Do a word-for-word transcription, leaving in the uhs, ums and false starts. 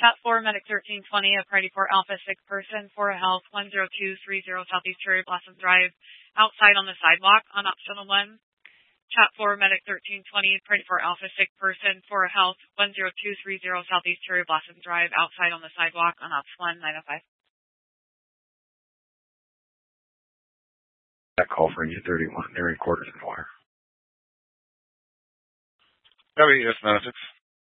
Chat four, Medic thirteen twenty, a Priority four Alpha, sick person, for health, one zero two three zero Southeast Cherry Blossom Drive, outside on the sidewalk on optional one. Chat four, Medic thirteen twenty, Priority four Alpha, sick person, for health, one zero two three zero Southeast Cherry Blossom Drive, outside on the sidewalk on ops one, nine oh five. That call for U thirty-one, nearing quarters and wire. W S nine oh six.